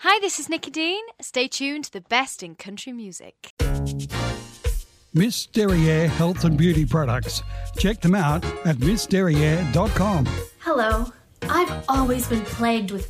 Hi, this is Nikki Dean. Stay tuned to the best in country music. Miss Derriere Health and Beauty Products. Check them out at missderriere.com. Hello. I've always been plagued with